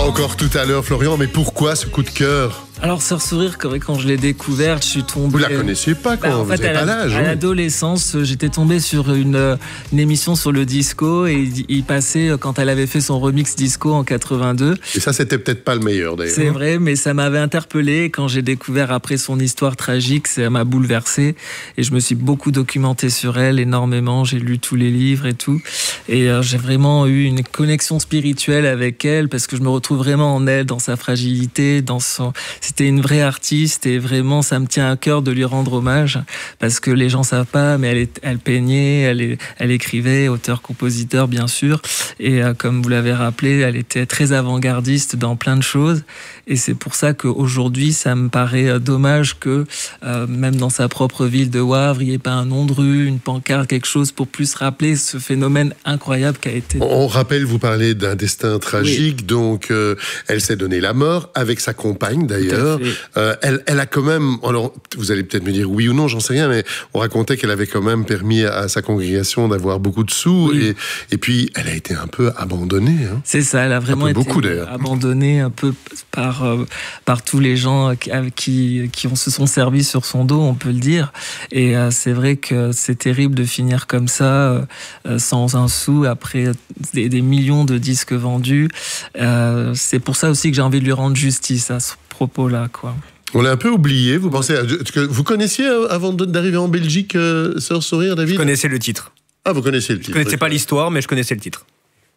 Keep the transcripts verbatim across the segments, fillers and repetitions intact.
encore tout à l'heure, Florian, mais pourquoi ce coup de cœur ? Alors, Sœur Sourire, quand je l'ai découverte, je suis tombé... Vous la connaissiez pas quand bah, en vous fait, n'avez pas l'âge. À oui. l'adolescence, j'étais tombé sur une, une émission sur le disco et il, il passait quand elle avait fait son remix disco en quatre-vingt-deux. Et ça, c'était peut-être pas le meilleur d'ailleurs. C'est vrai, mais ça m'avait interpellé. Quand j'ai découvert après son histoire tragique, ça m'a bouleversé. Et je me suis beaucoup documenté sur elle, énormément. J'ai lu tous les livres et tout. Et euh, j'ai vraiment eu une connexion spirituelle avec elle parce que je me retrouve vraiment en elle, dans sa fragilité, dans son... C'était une vraie artiste et vraiment, ça me tient à cœur de lui rendre hommage parce que les gens savent pas, mais elle, est, elle peignait, elle, est, elle écrivait, auteur-compositeur bien sûr. Et euh, comme vous l'avez rappelé, elle était très avant-gardiste dans plein de choses. Et c'est pour ça qu'aujourd'hui, ça me paraît euh, dommage que euh, même dans sa propre ville de Wavre, il n'y ait pas un nom de rue, une pancarte, quelque chose pour plus rappeler ce phénomène incroyable qu'a été. On rappelle, vous parlez d'un destin tragique, oui. donc euh, elle s'est donné la mort avec sa compagne d'ailleurs. Euh, elle, elle a quand même, alors vous allez peut-être me dire oui ou non, j'en sais rien, mais on racontait qu'elle avait quand même permis à sa congrégation d'avoir beaucoup de sous oui. et, et puis elle a été un peu abandonnée. Hein. C'est ça, elle a vraiment été beaucoup, abandonnée un peu par, euh, par tous les gens qui, qui, qui ont, se sont servis sur son dos, on peut le dire. Et euh, c'est vrai que c'est terrible de finir comme ça, euh, sans un sou, après des, des millions de disques vendus. Euh, c'est pour ça aussi que j'ai envie de lui rendre justice à ce propos-là, quoi. On l'a un peu oublié, vous pensez... À... Vous connaissiez, avant d'arriver en Belgique, euh, Sœur Sourire, David ? Je connaissais le titre. Ah, vous connaissez le titre. Je connaissais pas l'histoire, mais je connaissais le titre.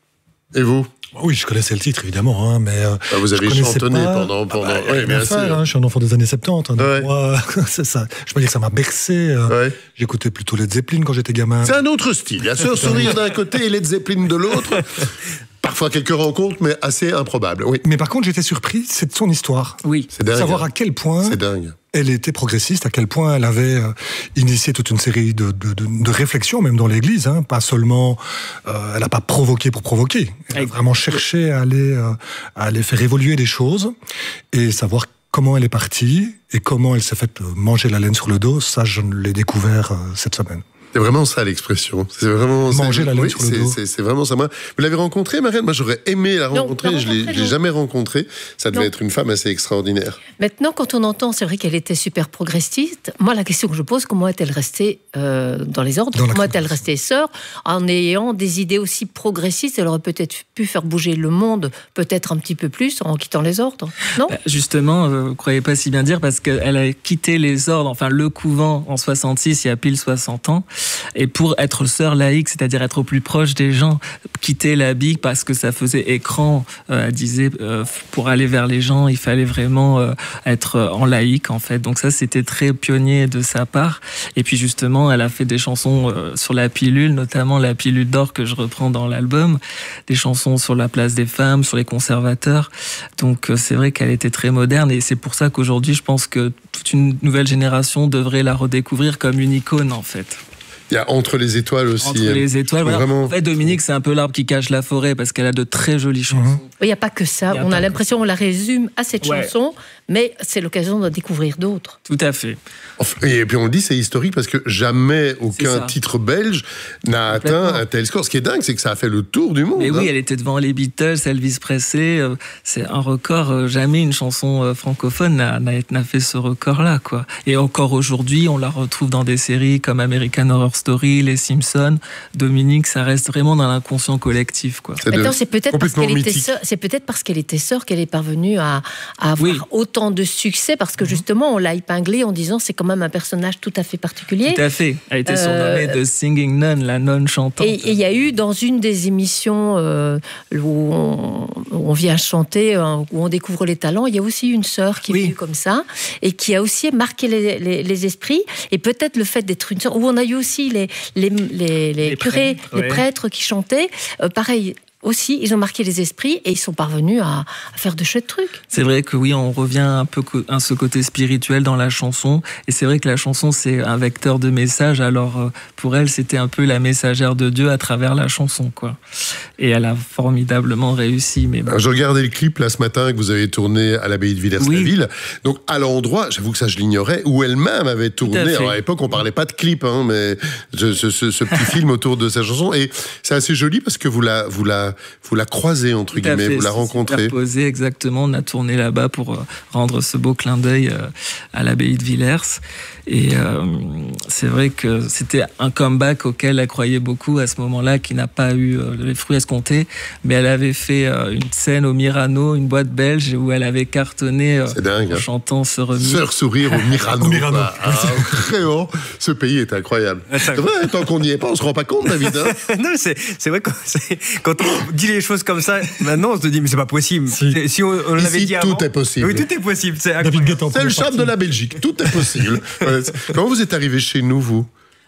Et vous ? Oui, je connaissais le titre, évidemment, hein, mais... Euh, ah, vous avez chantonné pas... pendant... pendant... Ah bah, oui, bien sûr. sûr. Hein, je suis un enfant des années soixante-dix. Hein, donc ouais. moi, c'est ça. Je peux dire que ça m'a bercé. Euh, ouais. J'écoutais plutôt Led Zeppelin quand j'étais gamin. C'est un autre style. Il y a Sœur Sourire d'un côté et Led Zeppelin de l'autre. Parfois quelques rencontres, mais assez improbables. Oui. Mais par contre, j'étais surpris, c'est de son histoire. Oui. C'est dingue. Savoir à quel point... C'est dingue. Elle était progressiste, à quel point elle avait euh, initié toute une série de, de, de, de réflexions, même dans l'Église. Hein, pas seulement, euh, elle n'a pas provoqué pour provoquer. Elle a vraiment cherché à aller, euh, à aller faire évoluer les choses et savoir comment elle est partie et comment elle s'est fait manger la laine sur le dos. Ça, je l'ai découvert euh, cette semaine. C'est vraiment ça l'expression. C'est vraiment manger la laine oui, sur le dos. C'est, c'est vraiment ça. Vous l'avez rencontrée, Marianne ? Moi, j'aurais aimé la rencontrer. Non, je l'ai, je l'ai jamais rencontrée. Ça devait non. être une femme assez extraordinaire. Maintenant, quand on entend, c'est vrai qu'elle était super progressiste. Moi, la question que je pose, comment est-elle restée euh, dans les ordres ? Dans comment est-elle restée sœur en ayant des idées aussi progressistes ? Elle aurait peut-être pu faire bouger le monde, peut-être un petit peu plus, en quittant les ordres. Non ? bah, Justement, euh, vous ne croyez pas si bien dire, parce qu'elle a quitté les ordres, enfin le couvent en soixante-six, il y a pile soixante ans. Et pour être sœur laïque, c'est-à-dire être au plus proche des gens, quitter l'habit parce que ça faisait écran, euh, elle disait, euh, pour aller vers les gens, il fallait vraiment euh, être en laïque, en fait. Donc ça, c'était très pionnier de sa part. Et puis justement, elle a fait des chansons euh, sur la pilule, notamment la pilule d'or que je reprends dans l'album, des chansons sur la place des femmes, sur les conservateurs. Donc euh, c'est vrai qu'elle était très moderne et c'est pour ça qu'aujourd'hui, je pense que toute une nouvelle génération devrait la redécouvrir comme une icône, en fait. Il y a Entre les étoiles aussi. Entre les étoiles, voilà. Vraiment... En fait, Dominique, c'est un peu l'arbre qui cache la forêt parce qu'elle a de très jolies chansons. Mmh. Il n'y a pas que ça. A on a l'impression qu'on la résume à cette ouais. chanson, mais c'est l'occasion de découvrir d'autres. Tout à fait. Et puis on le dit, c'est historique parce que jamais aucun titre belge n'a atteint un tel score. Ce qui est dingue, c'est que ça a fait le tour du monde. Mais hein. oui, elle était devant les Beatles, Elvis Presley. C'est un record. Jamais une chanson francophone n'a, n'a fait ce record-là, quoi. Et encore aujourd'hui, on la retrouve dans des séries comme American Horror Story, Les Simpsons. Dominique, ça reste vraiment dans l'inconscient collectif, quoi. C'est, Attends, c'est peut-être parce qu'elle était sœur, c'est peut-être parce qu'elle était sœur qu'elle est parvenue à, à avoir oui. autant de succès, parce que justement, on l'a épinglée en disant c'est quand même un personnage tout à fait particulier. Tout à fait. Elle était surnommée euh, The Singing Nun, la nonne chantante. Et il y a eu dans une des émissions euh, où, on, où on vient chanter, hein, où on découvre les talents, il y a aussi une sœur qui oui. est venue comme ça et qui a aussi marqué les, les, les esprits. Et peut-être le fait d'être une sœur, où on a eu aussi les les, les, les, les curés, prêtres, les ouais. prêtres qui chantaient, euh, pareil. Aussi, ils ont marqué les esprits et ils sont parvenus à, à faire de chouettes trucs. C'est vrai que oui, on revient un peu à ce côté spirituel dans la chanson. Et c'est vrai que la chanson, c'est un vecteur de message. Alors, pour elle, c'était un peu la messagère de Dieu à travers la chanson, quoi. Et elle a formidablement réussi. Mais bon. Je regardais le clip là ce matin que vous avez tourné à l'abbaye de Villers-la-Ville. Oui. Donc, à l'endroit, j'avoue que ça, je l'ignorais, où elle-même avait tourné. À Alors, à l'époque, on parlait pas de clip, hein, mais ce, ce, ce petit film autour de sa chanson. Et c'est assez joli parce que vous la, vous la la, vous la croisez, entre Tout guillemets, fait, vous la rencontrez. Posé, exactement. On a tourné là-bas pour euh, rendre ce beau clin d'œil euh, à l'abbaye de Villers. Et euh, c'est vrai que c'était un comeback auquel elle croyait beaucoup à ce moment-là, qui n'a pas eu euh, les fruits escomptés. Mais elle avait fait euh, une scène au Mirano, une boîte belge, où elle avait cartonné euh, dingue, en hein. chantant ce remix. Sœur Sourire au Mirano. Au Mirano. Bah, ah, vraiment, ce pays est incroyable. C'est vrai, tant qu'on n'y est pas, on se rend pas compte, David. Hein. Non, c'est, c'est vrai que c'est, quand on dit les choses comme ça, maintenant on se dit mais c'est pas possible. Si, si on, on l'avait Ici, dit tout avant, est possible. Oui, tout est possible. C'est, David Guettant, c'est le charme de la Belgique, tout est possible. Comment vous êtes arrivé chez nous, vous?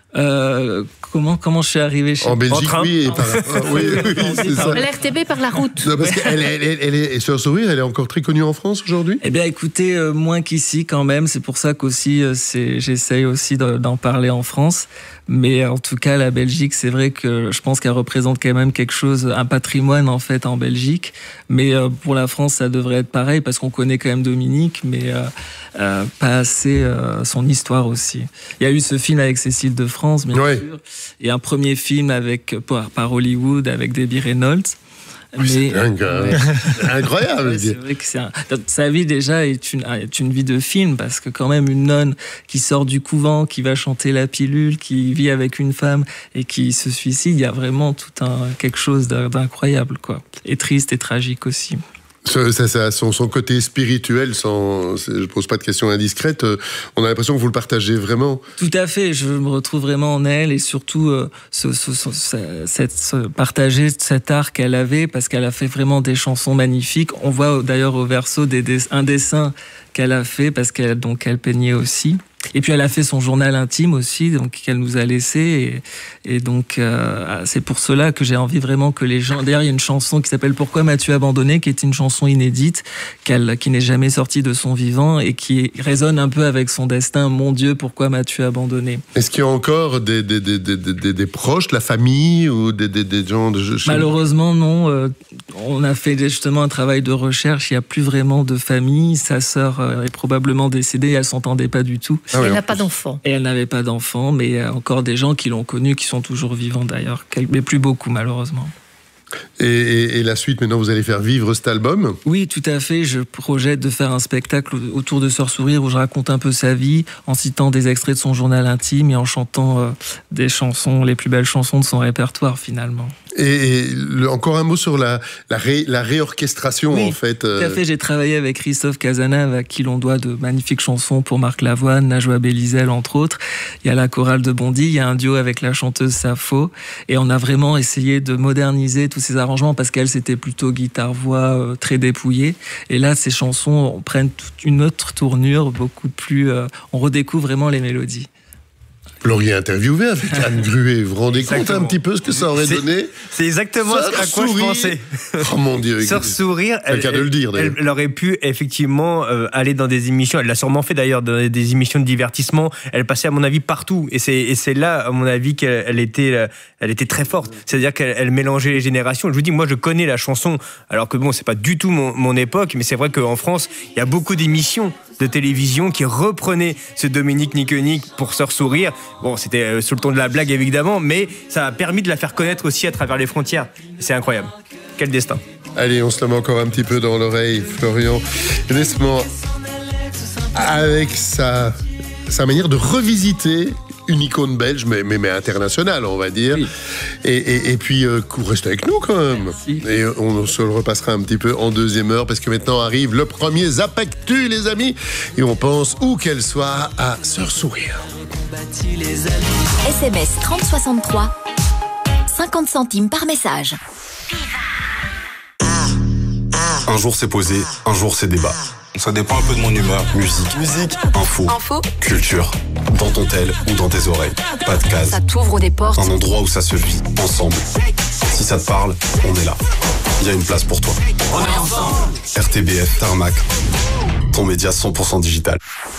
Euh, comment, comment je suis arrivé chez En Belgique, train. oui, et par... oui, oui, c'est ça. L'R T B par la route. Non, parce qu'elle elle, elle, elle est, Sœur Sourire, elle est encore très connue en France aujourd'hui? Eh bien, écoutez, euh, moins qu'ici quand même. C'est pour ça qu'aussi, euh, c'est, j'essaye aussi de, d'en parler en France. Mais en tout cas, la Belgique, c'est vrai que je pense qu'elle représente quand même quelque chose, un patrimoine en fait en Belgique. Mais euh, pour la France, ça devrait être pareil parce qu'on connaît quand même Dominique, mais euh, euh, pas assez euh, son histoire aussi. Il y a eu ce film avec Cécile de France, bien ouais. sûr, et un premier film avec par, par Hollywood avec Debbie Reynolds. Mais, c'est dingue, ouais. Incroyable. Ouais, c'est vrai que c'est un... sa vie déjà est une, est une vie de film parce que quand même une nonne qui sort du couvent, qui va chanter la pilule, qui vit avec une femme et qui se suicide, il y a vraiment tout un quelque chose d'incroyable quoi, et triste et tragique aussi. Ça, ça, ça, son, son côté spirituel, sans, je pose pas de questions indiscrètes, euh, on a l'impression que vous le partagez vraiment. Tout à fait, je me retrouve vraiment en elle et surtout euh, ce, ce, ce, cette, ce, partager cet art qu'elle avait parce qu'elle a fait vraiment des chansons magnifiques. On voit d'ailleurs au verso des, des, un dessin qu'elle a fait parce qu'elle donc elle peignait aussi. Et puis elle a fait son journal intime aussi, donc qu'elle nous a laissé. Et, et donc euh, c'est pour cela que j'ai envie vraiment que les gens. D'ailleurs, il y a une chanson qui s'appelle Pourquoi m'as-tu abandonné, qui est une chanson inédite, qu'elle, qui n'est jamais sortie de son vivant et qui résonne un peu avec son destin. Mon Dieu, pourquoi m'as-tu abandonné? Est-ce qu'il y a encore des, des, des, des, des, des proches, de la famille ou des, des, des gens de... Malheureusement, non. Euh, on a fait justement un travail de recherche. Il n'y a plus vraiment de famille. Sa sœur euh, est probablement décédée. Et elle s'entendait pas du tout. Ah oui, elle n'a pas d'enfant. Et elle n'avait pas d'enfant, mais il y a encore des gens qui l'ont connue, qui sont toujours vivants d'ailleurs, mais plus beaucoup malheureusement. Et, et, et la suite, maintenant, vous allez faire vivre cet album? Oui, tout à fait. Je projette de faire un spectacle autour de Sœur Sourire où je raconte un peu sa vie, en citant des extraits de son journal intime et en chantant euh, des chansons, les plus belles chansons de son répertoire finalement. Et, et le, encore un mot sur la, la, ré, la réorchestration, oui, en fait. Euh... Tout à fait, j'ai travaillé avec Christophe Cazenave, à qui l'on doit de magnifiques chansons pour Marc Lavoine, Najwa Bélizel, entre autres. Il y a la chorale de Bondy, il y a un duo avec la chanteuse Sappho, et on a vraiment essayé de moderniser tous ces arrangements, parce qu'elle, c'était plutôt guitare-voix euh, très dépouillée. Et là, ces chansons prennent toute une autre tournure, beaucoup plus... Euh, on redécouvre vraiment les mélodies. Vous l'auriez interviewé avec Anne Gruet. Vous vous rendez compte un petit peu ce que ça aurait c'est, donné? C'est exactement Sœur à quoi Sourire. je pensais. Oh mon Dieu. Sœur Sourire, elle, elle, de le dire, elle, elle aurait pu effectivement euh, aller dans des émissions. Elle l'a sûrement fait d'ailleurs dans des émissions de divertissement. Elle passait à mon avis partout. Et c'est, et c'est là, à mon avis, qu'elle elle était, elle était très forte. C'est-à-dire qu'elle elle mélangeait les générations. Je vous dis, moi, je connais la chanson. Alors que bon, c'est pas du tout mon, mon époque, mais c'est vrai qu'en France, il y a beaucoup d'émissions de télévision qui reprenaient ce Dominique Niconique pour Sœur Sourire. Bon, c'était euh, sous le ton de la blague évidemment, mais ça a permis de la faire connaître aussi à travers les frontières. C'est incroyable. Quel destin. Allez, on se la met encore un petit peu dans l'oreille, Florian Despment, avec sa, sa manière de revisiter une icône belge, mais, mais, mais internationale, on va dire. Oui. Et, et, et puis, euh, restez avec nous quand même. Merci. Et on se le repassera un petit peu en deuxième heure, parce que maintenant arrive le premier Zapactu, les amis. Et on pense, où qu'elle soit, à Sœur Sourire. S M S trente soixante-trois, cinquante centimes par message. Un jour c'est posé, un jour c'est débat. Ça dépend un peu de mon humeur. Musique, musique, info, info, culture. Dans ton tel ou dans tes oreilles. Pas de case. Ça t'ouvre des portes. Un endroit où ça se vit, ensemble. Si ça te parle, on est là. Il y a une place pour toi. On est ensemble. R T B F, Tarmac. Ton média cent pour cent digital.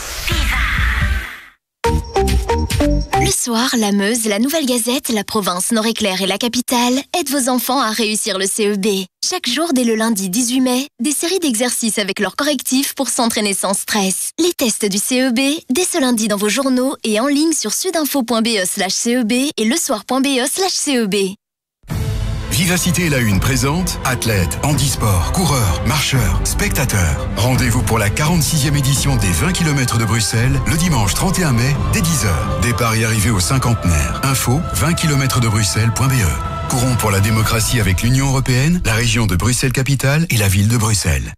Le soir, la Meuse, la Nouvelle Gazette, la province Nord-Éclair et la capitale aident vos enfants à réussir le C E B. Chaque jour, dès le lundi dix-huit mai, des séries d'exercices avec leurs correctifs pour s'entraîner sans stress. Les tests du C E B, dès ce lundi dans vos journaux et en ligne sur sudinfo point be slash C E B et lesoir point be slash C E B. Vivacité et la Une présente athlètes, handisport, coureurs, marcheurs, spectateurs. Rendez-vous pour la quarante-sixième édition des vingt kilomètres de Bruxelles le dimanche trente et un mai dès dix heures. Départ et arrivée au cinquantenaire. Info vingt kilomètres de bruxelles point b e. Courons pour la démocratie avec l'Union européenne, la région de Bruxelles-Capitale et la ville de Bruxelles.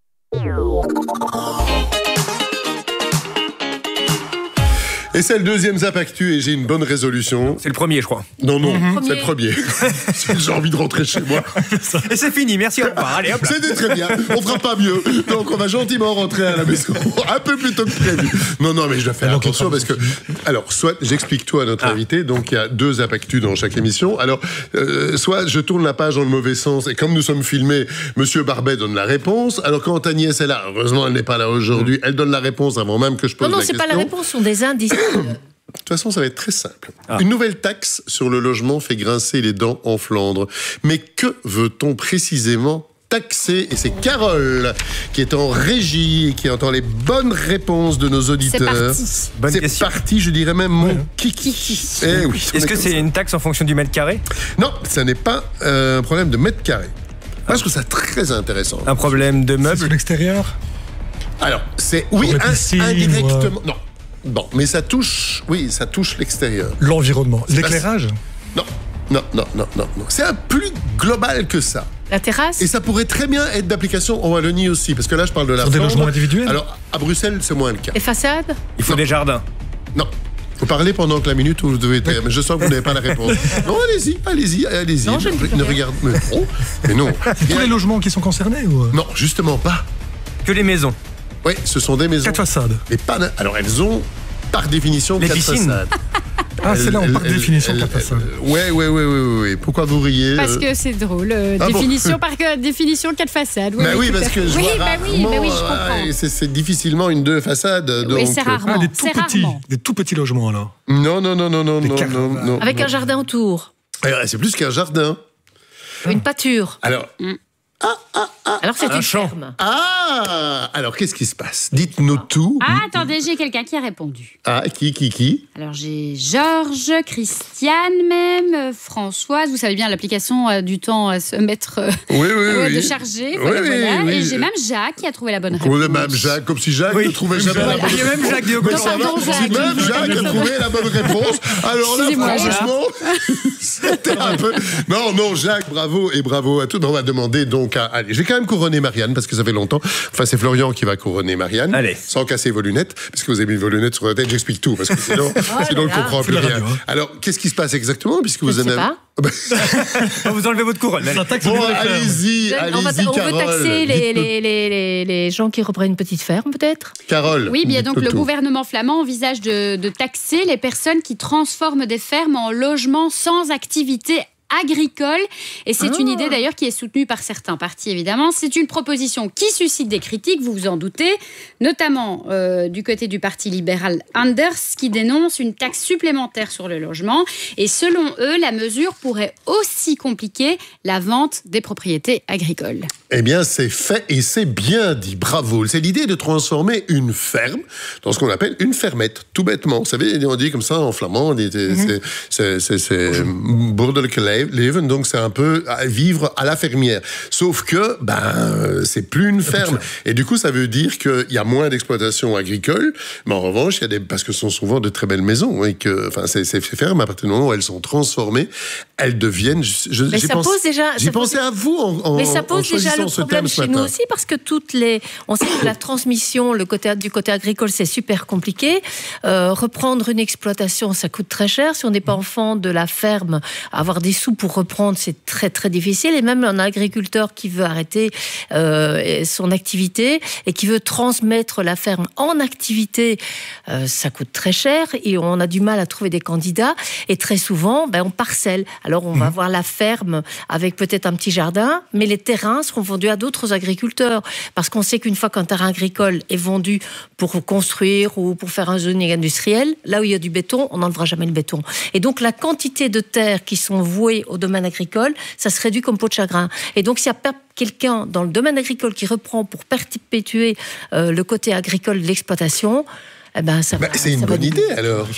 Et c'est le deuxième Zap Actu et j'ai une bonne résolution. C'est le premier, je crois. Non, non, Premier. c'est le premier. J'ai envie de rentrer chez moi. Et c'est fini, merci, au revoir. Allez, hop là. C'était très bien, on fera pas mieux. Donc on va gentiment rentrer à la maison, un peu plus tôt que prévu. Non, non, mais je dois faire Donc, attention parce que... Alors, soit j'explique tout à notre Ah. invité, donc il y a deux Zap Actu dans chaque émission. Alors, euh, soit je tourne la page dans le mauvais sens, et comme nous sommes filmés, Monsieur Barbet donne la réponse. Alors quand Agnès est là, heureusement elle n'est pas là aujourd'hui, elle donne la réponse avant même que je pose Non, non, la c'est question. pas la réponse, ce sont des indices. De toute façon, ça va être très simple. Ah. Une nouvelle taxe sur le logement fait grincer les dents en Flandre. Mais que veut-on précisément taxer? Et c'est Carole qui est en régie et qui entend les bonnes réponses de nos auditeurs. C'est parti. Bonne C'est question. parti, je dirais même mon Ouais. kiki. Kiki. Eh oui, on Est-ce est que comme c'est ça. une taxe en fonction du mètre carré? Non, ça n'est pas euh, un problème de mètre carré. Moi, je trouve ça très intéressant. Un problème de C'est sur meubles? l'extérieur. Alors, c'est oui, Pour la in- piscine, indirectement. Non. Bon, mais ça touche, oui, ça touche l'extérieur. L'environnement. C'est pas- L'éclairage. Non, non, non, non, non, non. C'est un plus global que ça. La terrasse. Et ça pourrait très bien être d'application en Wallonie aussi, parce que là, je parle de la Sur des Flandre. logements individuels. Alors, à Bruxelles, c'est moins le cas. Les façades. Il faut des jardins. Non. Faut parler pendant que la minute où vous devez taire, mais je sens que vous n'avez pas la réponse. Non, allez-y, allez-y, allez-y. Non, je ne dis ne rien. regarde mais trop. Mais non. Tous les logements qui sont concernés ou... Non, justement pas. Que les maisons. Oui, ce sont des maisons. Quatre façades. Mais pas. d'un- Alors, elles ont, par définition, Les quatre piscines. façades. Ah, c'est là, on Elles- par elles- définition elles- quatre façades. elles- Ouais, ouais, ouais, ouais, ouais, ouais. Pourquoi vous riez Parce euh que c'est drôle. euh, Ah bon définition par que- définition quatre façades. Bah oui, tout à parce que fait. je oui, vois bah oui, rarement, bah oui, je euh, comprends. et c'est, c'est difficilement une deux façades. Donc, Oui, c'est euh, rarement. Ah, des tout c'est petits. rarement. Des tout petits logements, alors. Non, non, non, non, non, Des non, caravanes. non, non. Avec non. un jardin autour. Alors, c'est plus qu'un jardin. Une pâture. Alors, Alors c'est Un une champ. ferme. ah, alors qu'est-ce qui se passe? Dites-nous tout. Ah, attendez, j'ai quelqu'un qui a répondu. Ah, qui, qui, qui? Alors j'ai Georges, Christiane même, euh, Françoise. Vous savez bien l'application a du temps à se mettre euh, Oui, oui, euh, oui. de charger. Oui, Voilà, oui, voilà. oui. Et j'ai même Jacques qui a trouvé la bonne Comme réponse. même Jacques, comme si Jacques Oui, ne trouvait même jamais Jacques. la bonne Il y a même réponse. Jacques Diogo. Mais ça Pardon, va, si Jacques. même Jacques a trouvé la bonne réponse, alors là, Excusez-moi, franchement, c'était un peu... Non, non, Jacques, bravo et bravo à tous. On va demander donc à... Allez, je vais quand même couronner Marianne, parce que ça fait longtemps. Enfin, c'est Florian qui va couronner Marianne. Allez. Sans casser vos lunettes, parce que vous avez mis vos lunettes sur la tête, j'explique tout, parce que sinon, sinon on ne là là. comprend C'est plus la rien. radio, hein. Alors, qu'est-ce qui se passe exactement, puisque vous Je en ne sais avez... pas. On vous enlevez votre couronne. allez. Bon, allez-y, On, va- allez-y, on veut Carole. taxer les, Dites-nous- les, les, les, les gens qui reprennent une petite ferme, peut-être. Carole. Oui, bien donc dites-nous le tout. gouvernement flamand envisage de, de taxer les personnes qui transforment des fermes en logements sans activité agricole. Et c'est Ah. une idée d'ailleurs qui est soutenue par certains partis, évidemment. C'est une proposition qui suscite des critiques, vous vous en doutez, notamment euh, du côté du parti libéral Anders, qui dénonce une taxe supplémentaire sur le logement. Et selon eux, la mesure pourrait aussi compliquer la vente des propriétés agricoles. Eh bien, c'est fait et c'est bien dit. Bravo. C'est l'idée de transformer une ferme dans ce qu'on appelle une fermette, tout bêtement. Vous savez, on dit comme ça en flamand, on dit, c'est- c'est- c'est c'est boerdelijk leven, donc c'est un peu à vivre à la fermière. Sauf que, ben, euh, c'est plus une ferme. Et du coup, ça veut dire qu'il y a moins d'exploitation agricole, mais en revanche, il y a des, parce que ce sont souvent de très belles maisons, et que, enfin, ces, ces fermes, à partir du moment où elles sont transformées, elles deviennent, je, je- Mais j'y ça pense- pose déjà- J'y ça pose- pensais à vous en, en Mais ça en pose déjà choisissant le ce problème thème ce chez nous matin. aussi, parce que toutes les, on sait que la transmission, le côté du côté agricole, c'est super compliqué. Euh, reprendre une exploitation, ça coûte très cher. Si on n'est pas enfant de la ferme, avoir des sous pour reprendre, c'est très très difficile. Et même un agriculteur qui veut arrêter euh, son activité et qui veut transmettre la ferme en activité, euh, ça coûte très cher et on a du mal à trouver des candidats. Et très souvent, ben, on parcelle. Alors on va voir la ferme avec peut-être un petit jardin, mais les terrains seront vendus à d'autres agriculteurs. Parce qu'on sait qu'une fois qu'un terrain agricole est vendu pour construire ou pour faire un zoning industriel, là où il y a du béton, on n'enlèvera jamais le béton. Et donc la quantité de terres qui sont vouées au domaine agricole, ça se réduit comme peau de chagrin. Et donc s'il y a quelqu'un dans le domaine agricole qui reprend pour perpétuer euh, le côté agricole de l'exploitation, eh ben, ça Bah, va, c'est une ça va bonne diminuer. idée alors.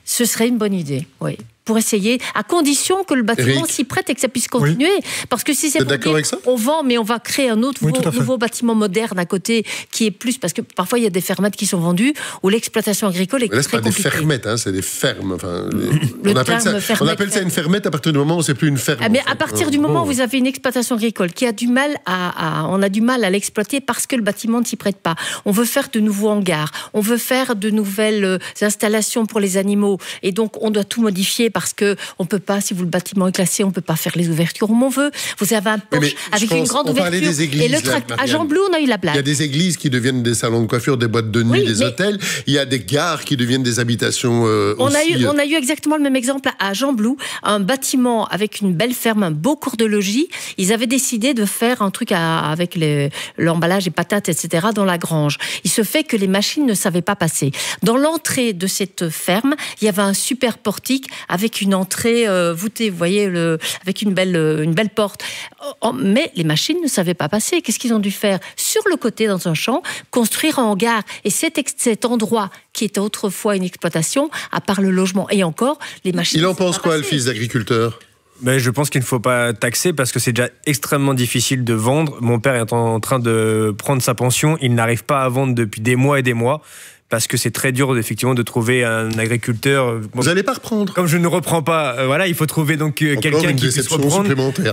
Ce serait une bonne idée, oui. Pour essayer, à condition que le bâtiment Eric. s'y prête et que ça puisse continuer. Oui. Parce que si c'est pour d'accord dire, avec ça on vend, mais on va créer un autre oui, nouveau, nouveau bâtiment moderne à côté qui est plus... Parce que parfois, il y a des fermettes qui sont vendues où l'exploitation agricole est mais là, très compliquée. C'est pas des fermettes, hein, c'est des fermes. Enfin, le on, appelle ça, fermette, on appelle ça une fermette à partir du moment où c'est plus une ferme. Ah, mais à partir du moment où vous avez une exploitation agricole qui a du mal à, à... On a du mal à l'exploiter parce que le bâtiment ne s'y prête pas. On veut faire de nouveaux hangars. On veut faire de nouvelles installations pour les animaux. Et donc, on doit tout modifier parce que on peut pas, si vous le bâtiment est classé, on peut pas faire les ouvertures comme on veut. Vous avez un porche avec pense, une grande on ouverture. Des églises, et le tra- là, à Jean-Blou, on a eu la blague. Il y a des églises qui deviennent des salons de coiffure, des boîtes de nuit, oui, des hôtels. Il y a des gares qui deviennent des habitations euh, on aussi. A eu, on a eu exactement le même exemple à Jean-Blou, un bâtiment avec une belle ferme, un beau cours de logis. Ils avaient décidé de faire un truc à, avec les, l'emballage et patates, et cetera dans la grange. Il se fait que les machines ne savaient pas passer. Dans l'entrée de cette ferme, il y avait un super portique avec une entrée euh, voûtée, vous voyez, le, avec une belle, une belle porte. Mais les machines ne savaient pas passer. Qu'est-ce qu'ils ont dû faire ? Sur le côté, dans un champ, construire un hangar. Et cet, cet endroit qui était autrefois une exploitation, à part le logement et encore, les machines... Il en pense quoi, passer. Le fils d'agriculteur ? Mais je pense qu'il ne faut pas taxer parce que c'est déjà extrêmement difficile de vendre. Mon père est en train de prendre sa pension. Il n'arrive pas à vendre depuis des mois et des mois. Parce que c'est très dur effectivement de trouver un agriculteur. Vous n'allez pas reprendre. Comme je ne reprends pas, euh, voilà, il faut trouver donc euh, quelqu'un qui puisse reprendre. Supplémentaire.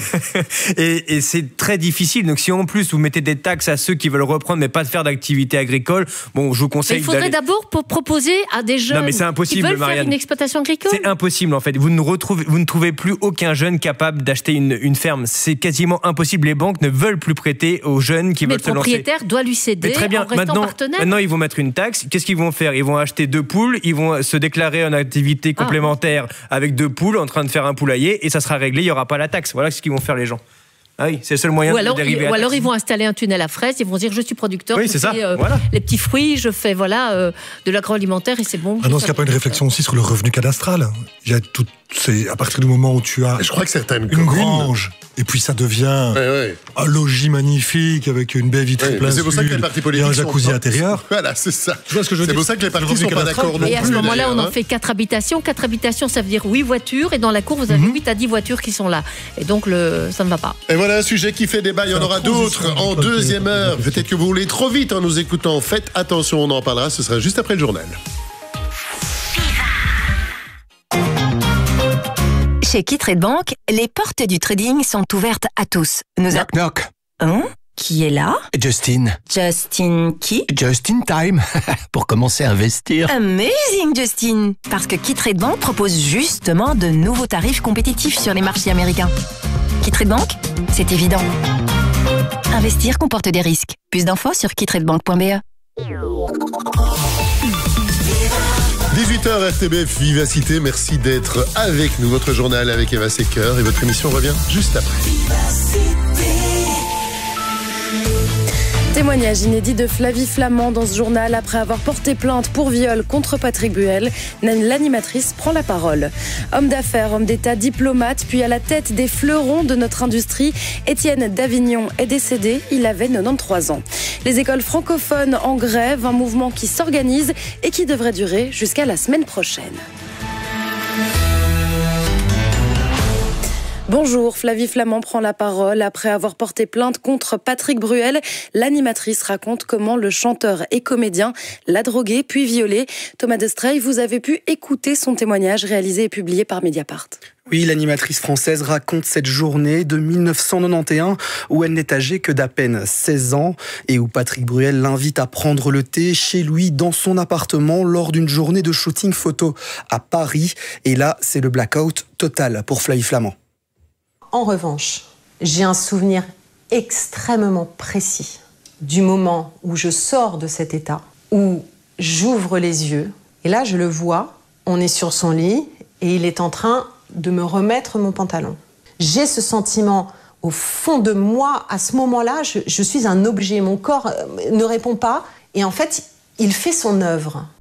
et, et c'est très difficile. Donc si en plus vous mettez des taxes à ceux qui veulent reprendre mais pas faire d'activité agricole, bon, je vous conseille. Mais il faudrait d'aller... d'abord pour proposer à des jeunes non, mais c'est impossible, qui veulent Marianne. faire une exploitation agricole. C'est impossible en fait. Vous ne retrouvez, vous ne trouvez plus aucun jeune capable d'acheter une, une ferme. C'est quasiment impossible. Les banques ne veulent plus prêter aux jeunes qui mais veulent se lancer. Le propriétaire doit lui céder mais très bien. en restant maintenant, partenaire. Maintenant, ils vont mettre une taxe. Qu'est-ce qu'ils vont faire ? Ils vont acheter deux poules, ils vont se déclarer en activité complémentaire ah. avec deux poules en train de faire un poulailler et ça sera réglé, il n'y aura pas la taxe. Voilà ce qu'ils vont faire les gens. Ah oui, c'est le seul moyen ou de alors, dériver. Ou alors ils vont installer un tunnel à fraises, ils vont dire je suis producteur, oui, je c'est fais ça. Euh, voilà. les petits fruits, je fais voilà euh, de l'agroalimentaire et c'est bon. Ah non, est-ce qu'il n'y a pas une réflexion aussi sur le revenu cadastral ? Il y a tout, c'est à partir du moment où tu as je crois que certaines une communes... grange et puis ça devient ouais, ouais. un logis magnifique avec une baie vitrée ouais, plein sud et un jacuzzi pas... intérieur. Voilà, c'est ça. Tu vois ce que je veux c'est dire ? pour ça que les partis ne sont pas d'accord non Et à plus, ce moment-là, on en hein. fait quatre habitations. Quatre habitations, ça veut dire huit voitures et dans la cour, vous avez huit mm-hmm. à dix voitures qui sont là. Et donc, le... ça ne va pas. Et voilà un sujet qui fait débat. Il y en aura d'autres en deuxième heure. Peut-être que vous roulez trop vite en nous écoutant. Faites attention, on en parlera. Ce sera juste après le journal. Chez Kittrade Bank, les portes du trading sont ouvertes à tous. Nous knock a... knock. Hein ? Qui est là ? Justin. Justin qui ? Just in time. Pour commencer à investir. Amazing, Justin. Parce que Kittrade Bank propose justement de nouveaux tarifs compétitifs sur les marchés américains. Kittrade Bank, c'est évident. Investir comporte des risques. Plus d'infos sur kittradebank point b e. dix-huit heures R T B F Vivacité, merci d'être avec nous. Votre journal avec Eva Secker et votre émission revient juste après. Témoignage inédit de Flavie Flament dans ce journal. Après avoir porté plainte pour viol contre Patrick Bruel, l'animatrice prend la parole. Homme d'affaires, homme d'État, diplomate, puis à la tête des fleurons de notre industrie, Étienne Davignon est décédé. Il avait quatre-vingt-treize ans. Les écoles francophones en grève, un mouvement qui s'organise et qui devrait durer jusqu'à la semaine prochaine. Bonjour, Flavie Flament prend la parole. Après avoir porté plainte contre Patrick Bruel, l'animatrice raconte comment le chanteur et comédien l'a drogué puis violé. Thomas Destrey, vous avez pu écouter son témoignage réalisé et publié par Mediapart. Oui, l'animatrice française raconte cette journée de dix-neuf cent quatre-vingt-onze où elle n'est âgée que d'à peine seize ans et où Patrick Bruel l'invite à prendre le thé chez lui dans son appartement lors d'une journée de shooting photo à Paris. Et là, c'est le blackout total pour Flavie Flament. En revanche, j'ai un souvenir extrêmement précis du moment où je sors de cet état, où j'ouvre les yeux, et là je le vois, on est sur son lit, et il est en train de me remettre mon pantalon. J'ai ce sentiment au fond de moi, à ce moment-là, je, je suis un objet, mon corps ne répond pas, et en fait, il fait son œuvre.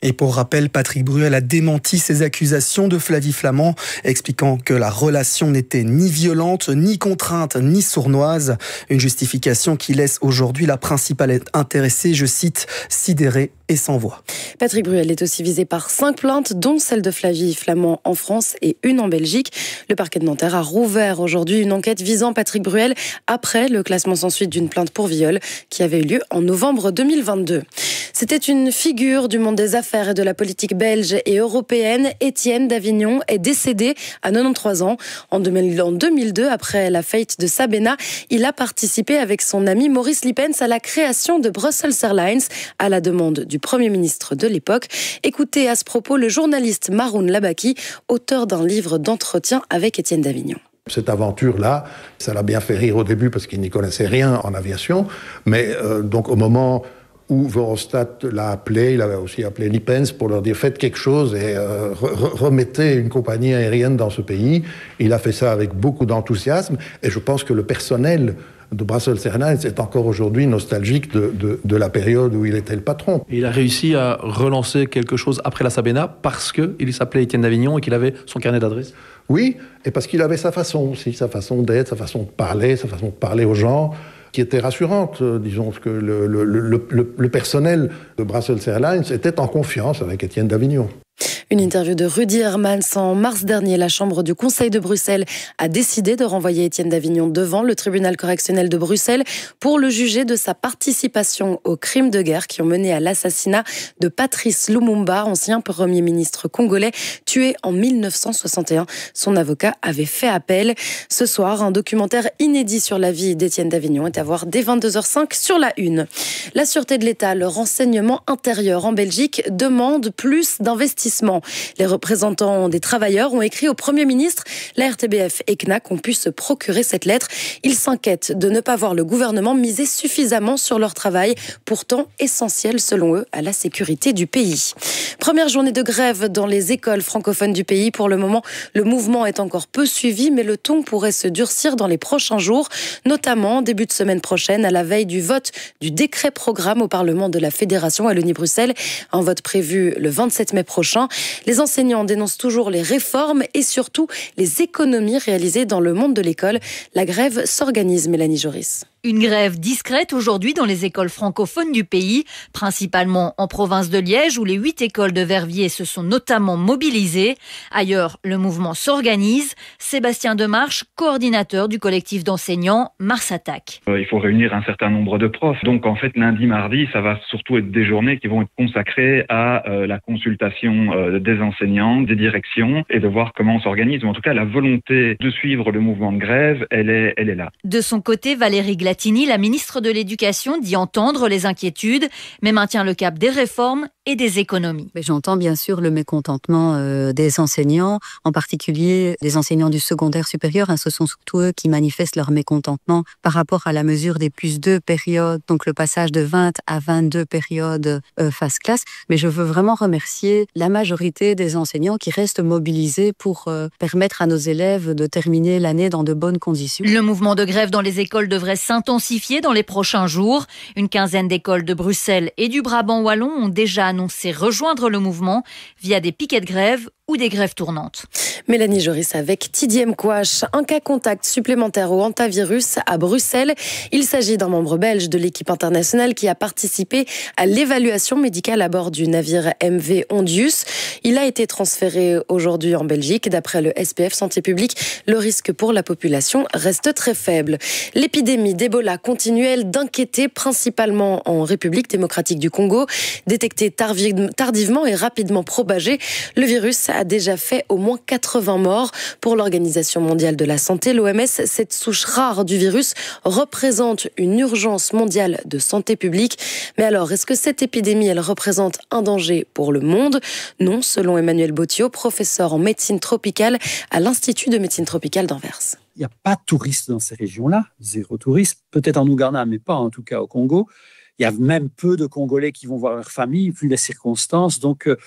Et pour rappel, Patrick Bruel a démenti ces accusations de Flavie Flament, expliquant que la relation n'était ni violente, ni contrainte, ni sournoise. Une justification qui laisse aujourd'hui la principale intéressée, je cite, sidérée et sans voix. Patrick Bruel est aussi visé par cinq plaintes, dont celle de Flavie Flament en France et une en Belgique. Le parquet de Nanterre a rouvert aujourd'hui une enquête visant Patrick Bruel après le classement sans suite d'une plainte pour viol qui avait eu lieu en novembre deux mille vingt-deux. C'était une figure du monde des affaires et de la politique belge et européenne. Étienne Davignon est décédé à quatre-vingt-treize ans. En deux mille deux, après la faillite de Sabena, il a participé avec son ami Maurice Lippens à la création de Brussels Airlines à la demande du Premier ministre de l'époque. Écoutez à ce propos le journaliste Maroun Labaki, auteur d'un livre d'entretien avec Étienne Davignon. Cette aventure-là, ça l'a bien fait rire au début parce qu'il n'y connaissait rien en aviation, mais euh, donc au moment où Verhofstadt l'a appelé, il avait aussi appelé Lippens pour leur dire faites quelque chose et euh, re- remettez une compagnie aérienne dans ce pays. Il a fait ça avec beaucoup d'enthousiasme et je pense que le personnel de Brussels Airlines est encore aujourd'hui nostalgique de, de, de la période où il était le patron. Il a réussi à relancer quelque chose après la Sabena parce qu'il s'appelait Étienne Davignon et qu'il avait son carnet d'adresses. Oui, et parce qu'il avait sa façon aussi, sa façon d'être, sa façon de parler, sa façon de parler aux gens, qui était rassurante. Disons que le, le, le, le, le personnel de Brussels Airlines était en confiance avec Étienne Davignon. Une interview de Rudy Hermans en mars dernier. La Chambre du Conseil de Bruxelles a décidé de renvoyer Étienne Davignon devant le tribunal correctionnel de Bruxelles pour le juger de sa participation aux crimes de guerre qui ont mené à l'assassinat de Patrice Lumumba, ancien Premier ministre congolais, tué en mille neuf cent soixante et un. Son avocat avait fait appel. Ce soir, un documentaire inédit sur la vie d'Étienne Davignon est à voir dès vingt-deux heures cinq sur la Une. La Sûreté de l'État, le renseignement intérieur en Belgique demande plus d'investissement. Les représentants des travailleurs ont écrit au Premier ministre. La R T B F et C N A C ont pu se procurer cette lettre. Ils s'inquiètent de ne pas voir le gouvernement miser suffisamment sur leur travail, pourtant essentiel selon eux à la sécurité du pays. Première journée de grève dans les écoles francophones du pays. Pour le moment, le mouvement est encore peu suivi, mais le ton pourrait se durcir dans les prochains jours, notamment début de semaine prochaine, à la veille du vote du décret programme au Parlement de la Fédération Wallonie-Bruxelles. Un vote prévu le vingt-sept mai prochain. Les enseignants dénoncent toujours les réformes et surtout les économies réalisées dans le monde de l'école. La grève s'organise, Mélanie Joris. Une grève discrète aujourd'hui dans les écoles francophones du pays, principalement en province de Liège où les huit écoles de Verviers se sont notamment mobilisées. Ailleurs, le mouvement s'organise. Sébastien Demarche, coordinateur du collectif d'enseignants Mars Attaque. Euh, il faut réunir un certain nombre de profs. Donc en fait, lundi, mardi, ça va surtout être des journées qui vont être consacrées à euh, la consultation euh, des enseignants, des directions et de voir comment on s'organise. Mais en tout cas, la volonté de suivre le mouvement de grève, elle est, elle est là. De son côté, Valérie Glatini, la ministre de l'Éducation, dit entendre les inquiétudes, mais maintient le cap des réformes et des économies. Mais j'entends bien sûr le mécontentement euh, des enseignants, en particulier les enseignants du secondaire supérieur. Hein, ce sont surtout eux qui manifestent leur mécontentement par rapport à la mesure des plus deux périodes, donc le passage de vingt à vingt-deux périodes euh, phase classe. Mais je veux vraiment remercier la majorité des enseignants qui restent mobilisés pour euh, permettre à nos élèves de terminer l'année dans de bonnes conditions. Le mouvement de grève dans les écoles devrait s'intensifier dans les prochains jours. Une quinzaine d'écoles de Bruxelles et du Brabant wallon ont déjà annoncé rejoindre le mouvement via des piquets de grève ou des grèves tournantes. Mélanie Joris avec Tidy Mkwash. Un cas contact supplémentaire au hantavirus à Bruxelles. Il s'agit d'un membre belge de l'équipe internationale qui a participé à l'évaluation médicale à bord du navire M V Ondius. Il a été transféré aujourd'hui en Belgique. D'après le S P F Santé publique, le risque pour la population reste très faible. L'épidémie d'Ebola continue, elle, d'inquiéter, principalement en République démocratique du Congo. Détecté tardivement et rapidement propagé, le virus a déjà fait au moins quatre-vingts morts. Pour l'Organisation mondiale de la santé, l'O M S, cette souche rare du virus représente une urgence mondiale de santé publique. Mais alors, est-ce que cette épidémie, elle représente un danger pour le monde ? Non, selon Emmanuel Bottio, professeur en médecine tropicale à l'Institut de médecine tropicale d'Anvers. Il n'y a pas de touristes dans ces régions-là, zéro touriste, peut-être en Ouganda, mais pas en tout cas au Congo. Il y a même peu de Congolais qui vont voir leur famille, vu les circonstances. Donc, euh,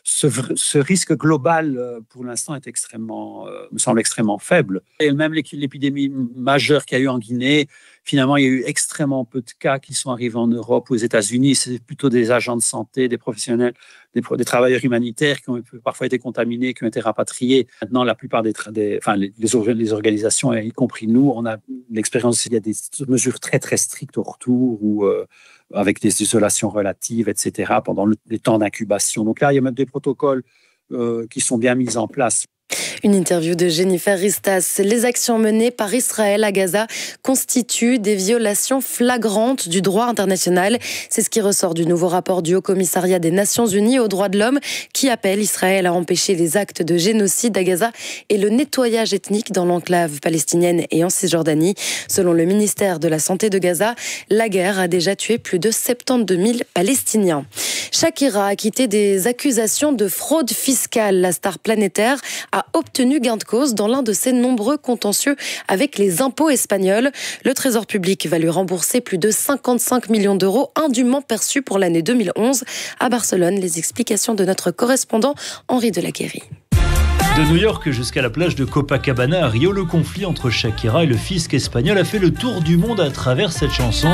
ce, ce risque global, pour l'instant, est extrêmement, euh, me semble extrêmement faible. Et même l'épidémie majeure qu'il y a eu en Guinée, finalement, il y a eu extrêmement peu de cas qui sont arrivés en Europe ou aux États-Unis. C'est plutôt des agents de santé, des professionnels, des, des travailleurs humanitaires qui ont parfois été contaminés, qui ont été rapatriés. Maintenant, la plupart des, des enfin, les, les organisations, y compris nous, on a l'expérience. Il y a des mesures très très strictes au retour ou euh, avec des isolations relatives, et cetera, pendant le, les temps d'incubation. Donc là, il y a même des protocoles euh, qui sont bien mis en place. Une interview de Jennifer Ristas. Les actions menées par Israël à Gaza constituent des violations flagrantes du droit international. C'est ce qui ressort du nouveau rapport du Haut-Commissariat des Nations Unies aux droits de l'homme qui appelle Israël à empêcher les actes de génocide à Gaza et le nettoyage ethnique dans l'enclave palestinienne et en Cisjordanie. Selon le ministère de la Santé de Gaza, la guerre a déjà tué plus de soixante-douze mille Palestiniens. Shakira a quitté des accusations de fraude fiscale. La star planétaire a obtenu gain de cause dans l'un de ses nombreux contentieux avec les impôts espagnols. Le Trésor public va lui rembourser plus de cinquante-cinq millions d'euros indûment perçus pour l'année deux mille onze. À Barcelone, les explications de notre correspondant Henri Delaguérie. De New York jusqu'à la plage de Copacabana à Rio, le conflit entre Shakira et le fisc espagnol a fait le tour du monde à travers cette chanson.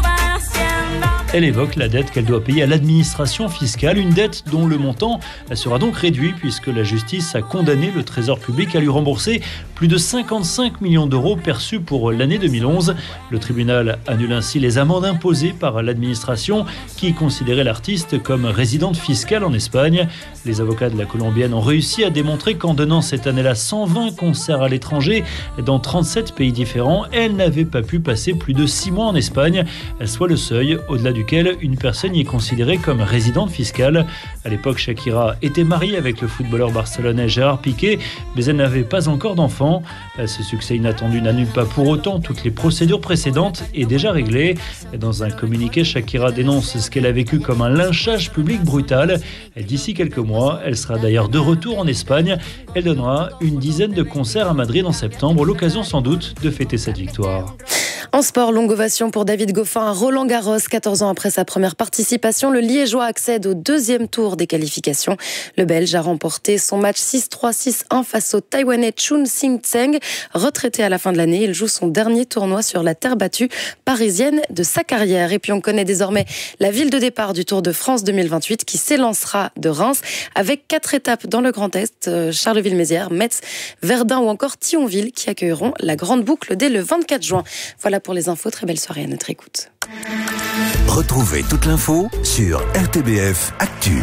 Elle évoque la dette qu'elle doit payer à l'administration fiscale, une dette dont le montant sera donc réduit puisque la justice a condamné le Trésor public à lui rembourser plus de cinquante-cinq millions d'euros perçus pour l'année deux mille onze. Le tribunal annule ainsi les amendes imposées par l'administration qui considérait l'artiste comme résidente fiscale en Espagne. Les avocats de la colombienne ont réussi à démontrer qu'en donnant cette année-là cent vingt concerts à l'étranger dans trente-sept pays différents, elle n'avait pas pu passer plus de six mois en Espagne, soit le seuil au-delà duquel une personne y est considérée comme résidente fiscale. À l'époque, Shakira était mariée avec le footballeur barcelonais Gérard Piqué, mais elle n'avait pas encore d'enfant. Ce succès inattendu n'annule pas pour autant toutes les procédures précédentes et déjà réglées. Dans un communiqué, Shakira dénonce ce qu'elle a vécu comme un lynchage public brutal. D'ici quelques mois, elle sera d'ailleurs de retour en Espagne. Elle donnera une dizaine de concerts à Madrid en septembre, l'occasion sans doute de fêter cette victoire. En sport, longue ovation pour David Goffin à Roland-Garros. quatorze ans après sa première participation, le Liégeois accède au deuxième tour des qualifications. Le Belge a remporté son match six trois six un face au Taïwanais Chun Sing Tseng. Retraité à la fin de l'année, il joue son dernier tournoi sur la terre battue parisienne de sa carrière. Et puis on connaît désormais la ville de départ du Tour de France deux mille vingt-huit qui s'élancera de Reims avec quatre étapes dans le Grand Est, Charleville-Mézières, Metz, Verdun ou encore Thionville qui accueilleront la grande boucle dès le vingt-quatre juin. Voilà pour les infos, très belle soirée à notre écoute. Retrouvez toute l'info sur R T B F Actu.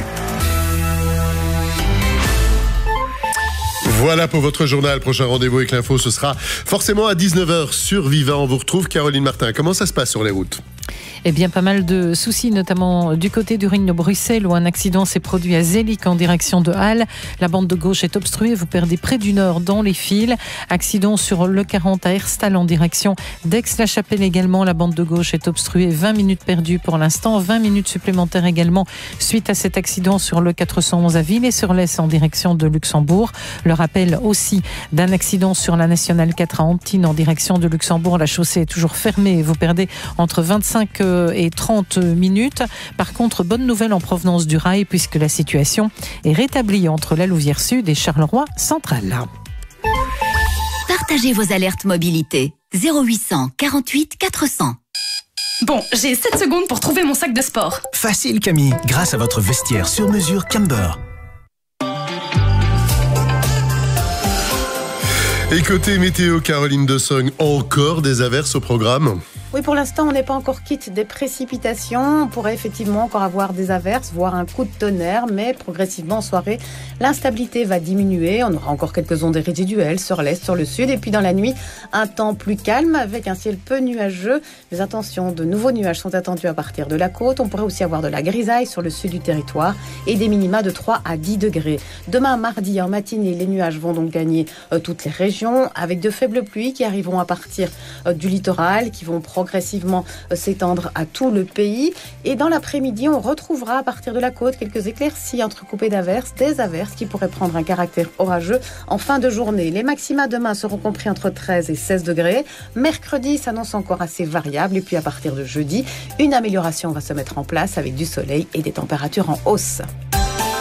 Voilà pour votre journal. Prochain rendez-vous avec l'info, ce sera forcément à dix-neuf heures sur Vivant. On vous retrouve Caroline Martin. Comment ça se passe sur les routes ? Eh bien, pas mal de soucis, notamment du côté du ring de Bruxelles où un accident s'est produit à Zélic en direction de Halle. La bande de gauche est obstruée, vous perdez près d'une heure dans les fils. Accident sur le quarante à Herstal en direction d'Aix-la-Chapelle également. La bande de gauche est obstruée, vingt minutes perdues pour l'instant, vingt minutes supplémentaires également suite à cet accident sur le quatre cent onze à Villers-sur-Lez en direction de Luxembourg. Le rappel aussi d'un accident sur la nationale quatre à Amptine en direction de Luxembourg. La chaussée est toujours fermée et vous perdez entre vingt-cinq et trente minutes. Par contre, bonne nouvelle en provenance du rail puisque la situation est rétablie entre la Louvière Sud et Charleroi Central. Partagez vos alertes mobilité. zéro huit cent quarante-huit quatre cents. Bon, j'ai sept secondes pour trouver mon sac de sport. Facile Camille, grâce à votre vestiaire sur mesure Camber. Et côté météo, Caroline Dessong, encore des averses au programme ? Oui, pour l'instant, on n'est pas encore quitte des précipitations. On pourrait effectivement encore avoir des averses, voire un coup de tonnerre, mais progressivement en soirée, l'instabilité va diminuer. On aura encore quelques ondes résiduelles sur l'est, sur le sud. Et puis dans la nuit, un temps plus calme avec un ciel peu nuageux. Mais attention, de nouveaux nuages sont attendus à partir de la côte. On pourrait aussi avoir de la grisaille sur le sud du territoire et des minima de trois à dix degrés. Demain, mardi, en matinée, les nuages vont donc gagner euh, toutes les régions avec de faibles pluies qui arriveront à partir euh, du littoral, qui vont progressivement progressivement s'étendre à tout le pays. Et dans l'après-midi, on retrouvera à partir de la côte quelques éclaircies entrecoupées d'averses, des averses qui pourraient prendre un caractère orageux en fin de journée. Les maxima demain seront compris entre treize et seize degrés. Mercredi s'annonce encore assez variable. Et puis à partir de jeudi, une amélioration va se mettre en place avec du soleil et des températures en hausse.